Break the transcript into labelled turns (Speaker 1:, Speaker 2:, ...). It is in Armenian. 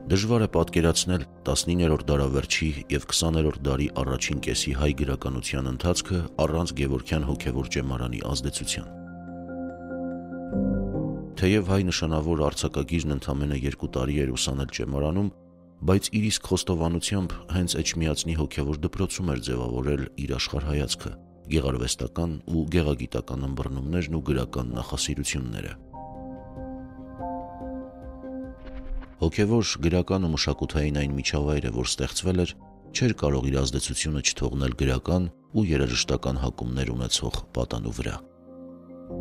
Speaker 1: Դժվար է պատկերացնել 19-րդ դարավերջի և 20-րդ դարի առաջին կեսի հայ գրականության ընթացքը առանց Գևորգյան հոգևոր ճեմարանի ազդեցության։ Թեև հայ նշանավոր արձակագիրն ընդամենը 2 տարի էր ուսանել ճեմարանում, բայց իր իսկ խոստովանությամբ հենց Էջմիածնի հոգևոր դպրոցում էր ձևավորել իր աշխարհայացքը, գեղարվեստական ու գեղագիտական ըմբռնումներն ու գրական նախասիրությունները։ Հոգևոր, գրական ու մշակութային այն միջավայրը, որ ստեղծվել էր, չէր կարող իր ազդեցությունը չթողնել գրական ու երաժշտական հակումներ ունեցող պատանու վրա։